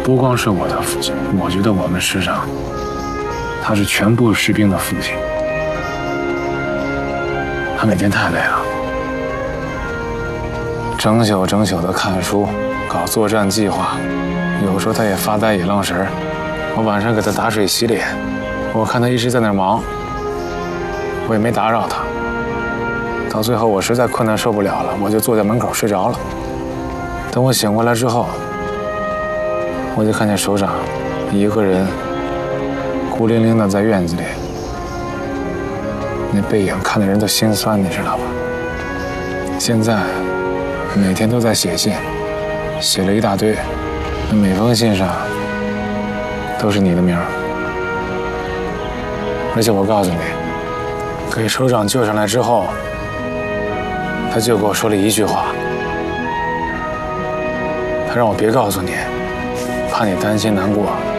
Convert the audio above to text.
不光是我的父亲，我觉得我们师长，他是全部士兵的父亲。他每天太累了，整宿的看书，搞作战计划，有时候他也发呆也愣神。我晚上给他打水洗脸，我看他一直在那儿忙，我也没打扰他。到最后我实在困难受不了了，我就坐在门口睡着了。等我醒过来之后，我就看见首长一个人孤零零的在院子里，那背影看得人都心酸，你知道吧？现在每天都在写信，写了一大堆，那每封信上都是你的名儿。而且我告诉你，给首长救上来之后，他就跟我说了一句话，他让我别告诉你，怕你担心难过。